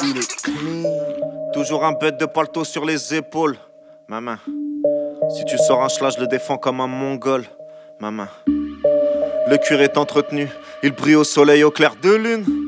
Keep it clean. Toujours un bête de paletot sur les épaules. Ma main. Si tu sors un schla, je le défends comme un mongol. Ma main. Le cuir est entretenu, il brille au soleil au clair de lune.